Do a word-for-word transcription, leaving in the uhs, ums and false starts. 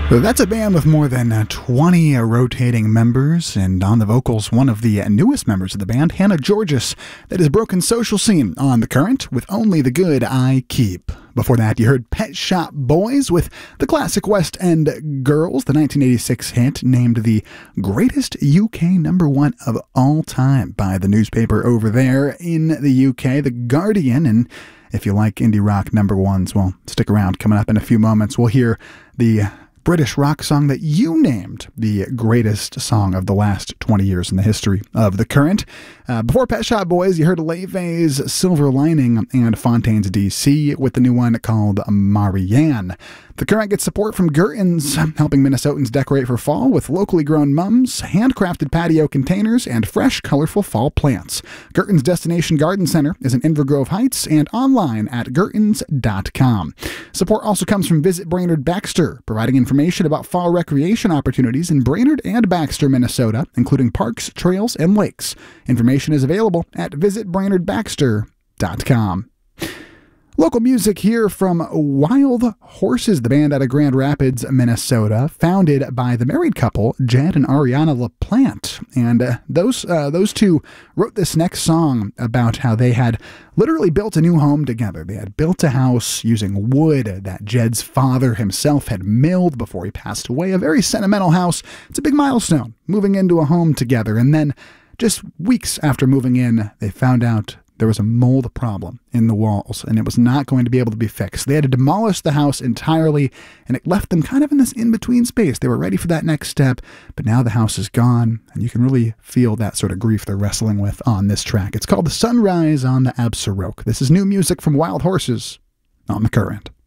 That's a band with more than uh, twenty uh, rotating members, and on the vocals, one of the uh, newest members of the band, Hannah Georges, that has broken social scene on The Current with Only the Good I Keep. Before that, you heard Pet Shop Boys with the classic West End Girls, the nineteen eighty-six hit named the greatest U K number one of all time by the newspaper over there in the U K, The Guardian. And if you like indie rock number ones, well, stick around. Coming up in a few moments, we'll hear the British rock song that you named the greatest song of the last twenty years in the history of The Current. Uh, before Pet Shop Boys, you heard Leve's Silver Lining and Fontaines D C with the new one called Marianne. The Current gets support from Gertens, helping Minnesotans decorate for fall with locally grown mums, handcrafted patio containers, and fresh, colorful fall plants. Gertens Destination Garden Center is in Invergrove Heights and online at gertens dot com. Support also comes from Visit Brainerd Baxter, providing information about fall recreation opportunities in Brainerd and Baxter, Minnesota, including parks, trails, and lakes. Information is available at visit brainerd baxter dot com. Local music here from Wild Horses, the band out of Grand Rapids, Minnesota, founded by the married couple, Jed and Ariana LaPlante. And uh, those uh, those two wrote this next song about how they had literally built a new home together. They had built a house using wood that Jed's father himself had milled before he passed away. A very sentimental house. It's a big milestone, moving into a home together. And then just weeks after moving in, they found out there was a mold problem in the walls, and it was not going to be able to be fixed. They had to demolish the house entirely, and it left them kind of in this in-between space. They were ready for that next step, but now the house is gone, and you can really feel that sort of grief they're wrestling with on this track. It's called The Sunrise on the Absaroke. This is new music from Wild Horses on The Current.